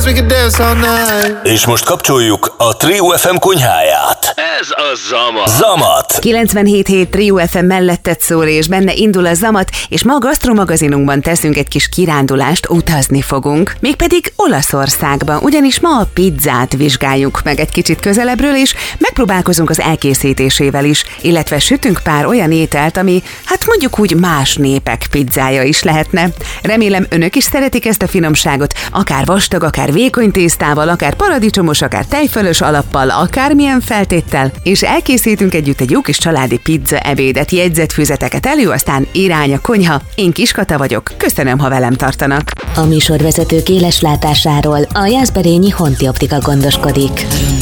We can dance all night. És most kapcsoljuk a Trio FM konyháját. Ez a Zamat. Zamat. 97.7 Trio FM melletted szól, és benne indul a Zamat, és ma a gasztromagazinunkban teszünk egy kis kirándulást, utazni fogunk. Mégpedig Olaszországba, ugyanis ma a pizzát vizsgáljuk meg egy kicsit közelebbről, és megpróbálkozunk az elkészítésével is, illetve sütünk pár olyan ételt, ami, hát mondjuk úgy más népek pizzája is lehetne. Remélem önök is szeretik ezt a finomságot, akár vastag, akár vékony tésztával, akár paradicsomos, akár tejfölös alappal, akármilyen feltéttel, és elkészítünk együtt egy jó kis családi pizza ebédet, jegyzetfüzeteket elő, aztán irány a konyha. Én Kis Kata vagyok, köszönöm, ha velem tartanak. A műsorvezetők éles látásáról a Jászberényi Honti Optika gondoskodik.